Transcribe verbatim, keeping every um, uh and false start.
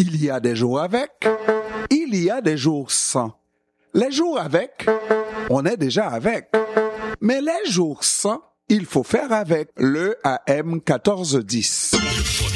Il y a des jours avec, il y a des jours sans. Les jours avec, on est déjà avec. Mais les jours sans, il faut faire avec le A M quatorze dix.